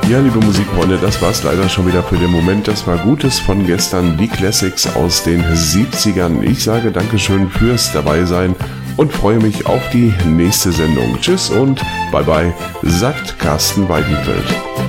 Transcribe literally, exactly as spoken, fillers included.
Ja, liebe Musikfreunde, das war's leider schon wieder für den Moment. Das war Gutes von gestern, die Classics aus den siebzigern. Ich sage Dankeschön fürs Dabeisein und freue mich auf die nächste Sendung. Tschüss und bye bye, sagt Carsten Weidenfeld.